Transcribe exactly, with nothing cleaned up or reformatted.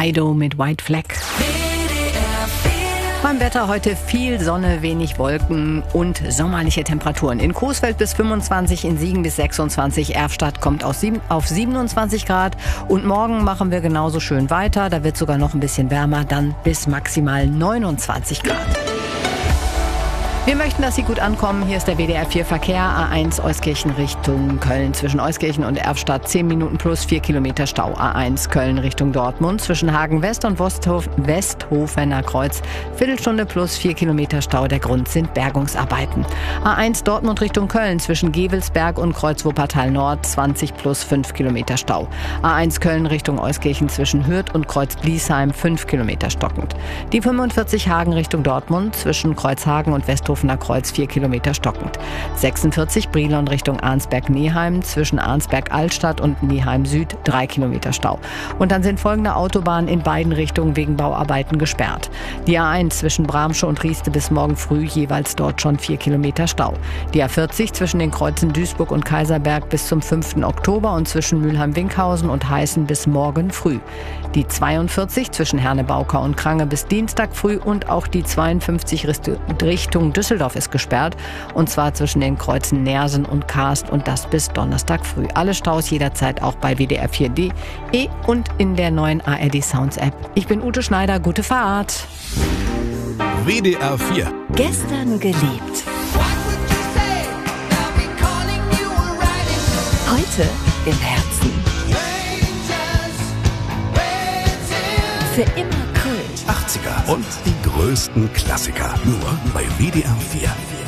Dido mit White Flag. Beim Wetter heute viel Sonne, wenig Wolken und sommerliche Temperaturen. In Coesfeld bis fünfundzwanzig, in Siegen bis sechsundzwanzig, Erfstadt kommt auf siebenundzwanzig Grad. Und morgen machen wir genauso schön weiter. Da wird sogar noch ein bisschen wärmer, dann bis maximal neunundzwanzig Grad. Wir möchten, dass Sie gut ankommen. Hier ist der W D R vier Verkehr. A eins Euskirchen Richtung Köln. Zwischen Euskirchen und Erfstadt zehn Minuten plus vier Kilometer Stau. A eins Köln Richtung Dortmund. Zwischen Hagen West und Westhof, Westhofener Kreuz. Viertelstunde plus vier Kilometer Stau. Der Grund sind Bergungsarbeiten. A eins Dortmund Richtung Köln. Zwischen Gevelsberg und Kreuz Wuppertal Nord. zwanzig plus fünf Kilometer Stau. A eins Köln Richtung Euskirchen. Zwischen Hürth und Kreuz Bliesheim fünf Kilometer stockend. Die fünfundvierzig Hagen Richtung Dortmund. Zwischen Kreuzhagen und Westhof Kreuz vier Kilometer stockend. sechsundvierzig Brilon Richtung Arnsberg-Neheim, zwischen Arnsberg-Altstadt und Neheim Süd drei Kilometer Stau. Und dann sind folgende Autobahnen in beiden Richtungen wegen Bauarbeiten gesperrt. Die A eins zwischen Bramsche und Rieste bis morgen früh jeweils dort schon vier Kilometer Stau. Die A vierzig zwischen den Kreuzen Duisburg und Kaiserberg bis zum fünften Oktober und zwischen Mülheim-Winkhausen und Heißen bis morgen früh. Die zweiundvierzig zwischen Herne-Baukau und Krange bis Dienstag früh und auch die zweiundfünfzig Richtung Düsseldorf ist gesperrt, und zwar zwischen den Kreuzen Nersen und Karst, und das bis Donnerstag früh. Alle Staus jederzeit auch bei W D R vier punkt de und in der neuen A R D Sounds App. Ich bin Ute Schneider, gute Fahrt. W D R vier. Gestern geliebt. Heute im Herzen. Für immer Kult. achtziger und die größten Klassiker. Nur bei W D R vier.